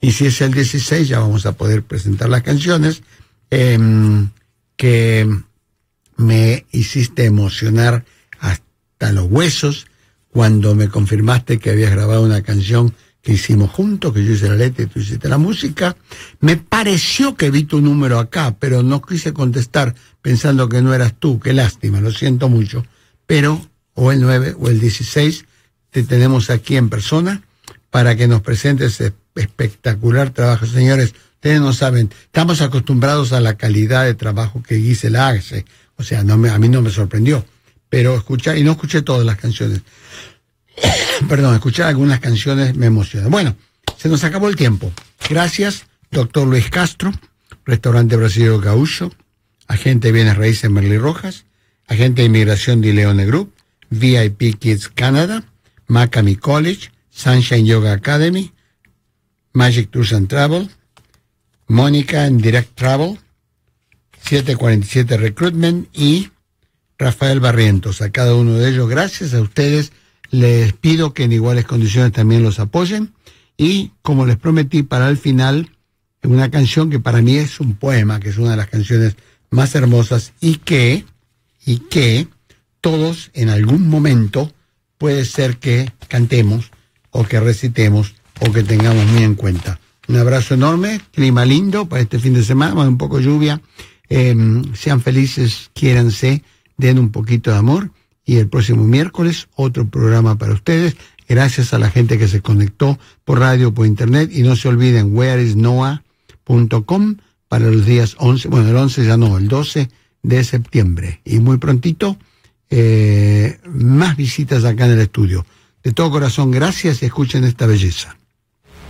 Y si es el 16, ya vamos a poder presentar las canciones que me hiciste emocionar hasta los huesos cuando me confirmaste que habías grabado una canción que hicimos juntos, que yo hice la letra y tú hiciste la música. Me pareció que vi tu número acá, pero no quise contestar pensando que no eras tú. Qué lástima, lo siento mucho. Pero o el 9 o el 16 te tenemos aquí en persona para que nos presentes ese espectacular trabajo. Señores, ustedes no saben, estamos acostumbrados a la calidad de trabajo que Gisela hace. O sea, a mí no me sorprendió. Pero escuchar, y no escuché todas las canciones. Perdón, escuchar algunas canciones me emociona. Bueno, se nos acabó el tiempo. Gracias, doctor Luis Castro, Restaurante Brasileño Gaúcho, agente de bienes raíces Merly Rojas, agente de inmigración de Leone Group, VIP Kids Canada, Macami College, Sunshine Yoga Academy, Magic Tours and Travel, Mónica en Direct Travel, 747 Recruitment y Rafael Barrientos. A cada uno de ellos, gracias a ustedes. Les pido que en iguales condiciones también los apoyen. Y como les prometí, para el final, una canción que para mí es un poema, que es una de las canciones más hermosas y que todos en algún momento puede ser que cantemos o que recitemos o que tengamos muy en cuenta. Un abrazo enorme, clima lindo para este fin de semana, un poco lluvia. Sean felices, quiéranse, den un poquito de amor. Y el próximo miércoles, otro programa para ustedes. Gracias a la gente que se conectó por radio, por internet. Y no se olviden, whereisnoah.com para los días 11, bueno, el 11 ya no, el 12 de septiembre. Y muy prontito, más visitas acá en el estudio. De todo corazón, gracias y escuchen esta belleza.